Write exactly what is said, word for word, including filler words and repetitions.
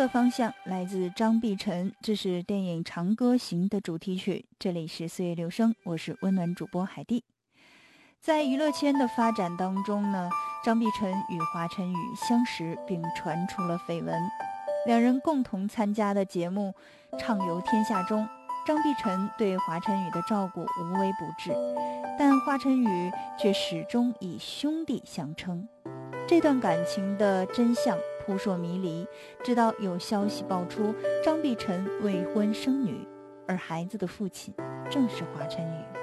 的方向来自张碧晨，这是电影《长歌行》的主题曲。这里是岁月留声，我是温暖主播海蒂。在娱乐圈的发展当中呢，张碧晨与华晨宇相识并传出了绯闻。两人共同参加的节目《畅游天下》中，张碧晨对华晨宇的照顾无微不至，但华晨宇却始终以兄弟相称。这段感情的真相扑朔迷离，直到有消息爆出张碧晨未婚生女，而孩子的父亲正是华晨宇。